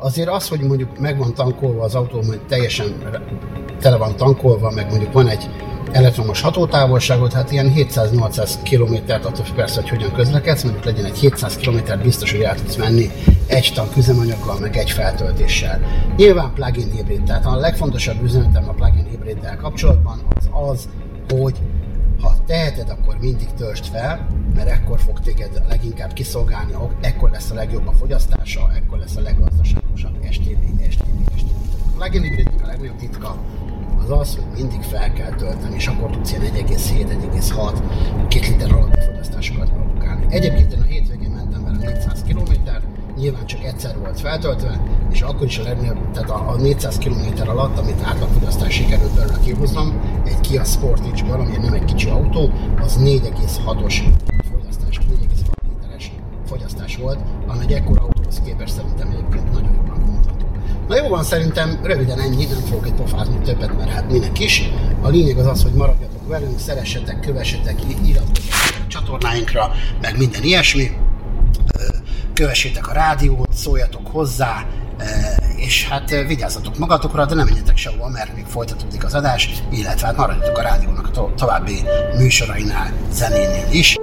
azért az, hogy mondjuk meg van tankolva az autó, hogy teljesen tele van tankolva, meg mondjuk van egy elektromos hatótávolságot, hát ilyen 700-800 kilométert, attól persze, hogy hogyan közlekedsz, mondjuk legyen egy 700 kilométert biztos, hogy el tudsz menni egy tank üzemanyaggal, meg egy feltöltéssel. Nyilván plug-in hibrid, tehát a legfontosabb üzenetem a plug-in hibriddel kapcsolatban az, hogy ha teheted, akkor mindig töltsd fel, mert ekkor fog téged leginkább kiszolgálni, ekkor lesz a legjobb a fogyasztása, ekkor lesz a leggazdaságosabb STB. A plug-in hibridnek a legnagyobb titka az, hogy mindig fel kell tölteni, és akkor tudsz ilyen 1,7-1,6 2 liter alatti fogyasztásokat produkálni. Egyébként én a hétvégén mentem vele 400 kilométert, nyilván csak egyszer volt feltöltve, és akkor is a legnagyobb, tehát a 400 km alatt, amit átlagfogyasztás sikerült belőle kihoznom, egy Kia Sportage-ban, ami nem egy kicsi autó, az 4,6-os fogyasztás, 4,6 literes fogyasztás volt, ami egy ekkora autóhoz képest szerintem egyébként nagyon jól mondható. Na jó van, szerintem röviden ennyi, nem fogok itt pofázni többet, mert hát minek is. A lényeg az, hogy maradjatok velünk, szeressetek, kövessetek, iratkozzatok a csatornáinkra, meg minden ilyesmi. Kövessétek a rádiót, szóljatok hozzá, és hát vigyázzatok magatokra, de nem menjetek sehova, mert még folytatódik az adás, illetve hát maradjatok a rádiónak a további műsorainál, zenénél is.